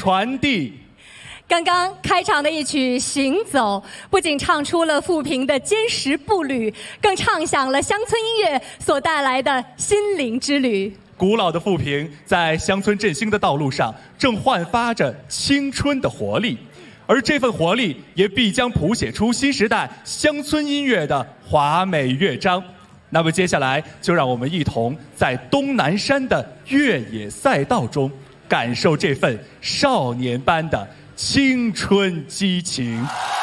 传递。 刚刚开场的一曲《行走》，不仅唱出了富平的坚实步履，更唱响了乡村音乐所带来的心灵之旅。 古老的富平在乡村振兴的道路上，正焕发着青春的活力，而这份活力也必将谱写出新时代乡村音乐的华美乐章。那么接下来，就让我们一同在东南山的越野赛道中，感受这份少年般的青春激情。